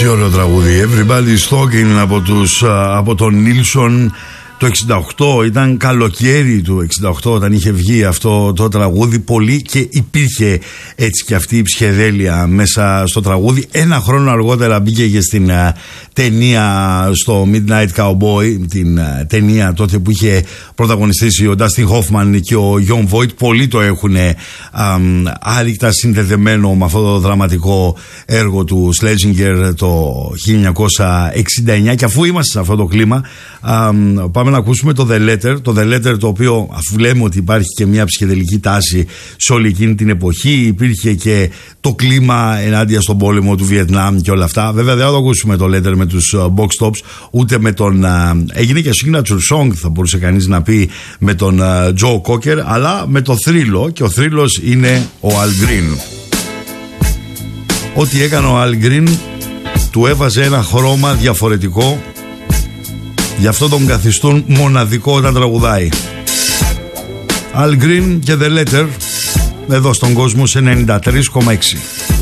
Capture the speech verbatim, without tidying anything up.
Τι ωραίο τραγούδι. Everybody's Talking από, τους, από τον Νίλσον. Το εξήντα οκτώ ήταν καλοκαίρι του εξήντα οκτώ όταν είχε βγει αυτό το τραγούδι πολύ και υπήρχε έτσι και αυτή η ψυχεδέλεια μέσα στο τραγούδι. Ένα χρόνο αργότερα μπήκε και στην uh, ταινία στο Midnight Cowboy, την uh, ταινία τότε που είχε πρωταγωνιστήσει ο Dustin Hoffman και ο Jon Voight. Πολλοί το έχουν um, άρρηκτα συνδεδεμένο με αυτό το δραματικό έργο του Schlesinger το χίλια εννιακόσια εξήντα εννιά. Και αφού είμαστε σε αυτό το κλίμα, um, πάμε να ακούσουμε το The Letter. Το The Letter, το οποίο, αφού λέμε ότι υπάρχει και μια ψυχεδελική τάση σε όλη εκείνη την εποχή, υπήρχε και το κλίμα ενάντια στον πόλεμο του Βιετνάμ και όλα αυτά. Βέβαια δεν θα το ακούσουμε το Letter με τους uh, Box Tops, ούτε με τον uh, έγινε και signature song, θα μπορούσε κανείς να πει, με τον uh, Joe Cocker, αλλά με το θρύλο, και ο θρύλος είναι ο Al Green. Ό,τι έκανε ο Al Green του έβαζε ένα χρώμα διαφορετικό. Γι' αυτό τον καθιστούν μοναδικό όταν τραγουδάει. Al Green και The Letter εδώ στον κόσμο σε ενενήντα τρία κόμμα έξι.